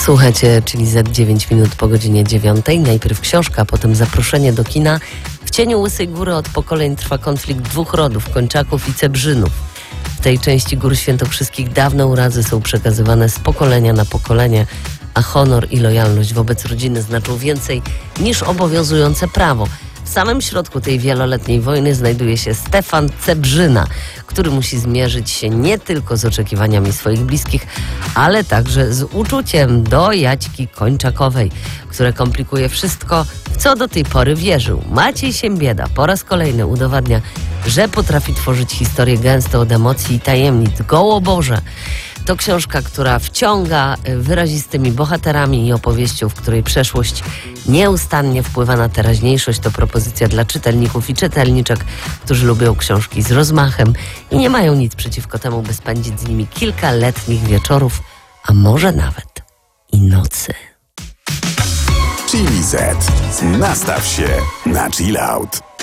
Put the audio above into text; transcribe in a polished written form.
Słuchajcie, czyli za 9 minut po godzinie 9. Najpierw książka, potem zaproszenie do kina. W cieniu Łysej Góry od pokoleń trwa konflikt dwóch rodów, Kończaków i Cebrzynów. W tej części Gór Świętokrzyskich dawne urazy są przekazywane z pokolenia na pokolenie, a honor i lojalność wobec rodziny znaczą więcej niż obowiązujące prawo. W samym środku tej wieloletniej wojny znajduje się Stefan Cebrzyna, który musi zmierzyć się nie tylko z oczekiwaniami swoich bliskich, ale także z uczuciem do Jaćki Kończakowej, które komplikuje wszystko, w co do tej pory wierzył. Maciej Siembieda po raz kolejny udowadnia, że potrafi tworzyć historię gęsto od emocji i tajemnic. Gołoboże! To książka, która wciąga wyrazistymi bohaterami i opowieścią, w której przeszłość nieustannie wpływa na teraźniejszość. To propozycja dla czytelników i czytelniczek, którzy lubią książki z rozmachem i nie mają nic przeciwko temu, by spędzić z nimi kilka letnich wieczorów, a może nawet i nocy. Chili Z. Nastaw się na chill out.